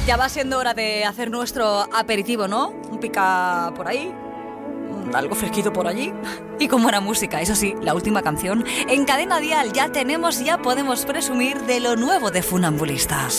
Ya va siendo hora de hacer nuestro aperitivo, ¿no? Un pica por ahí, algo fresquito por allí y con buena música. Eso sí, la última canción en Cadena Dial. Ya podemos presumir de lo nuevo de Funambulista.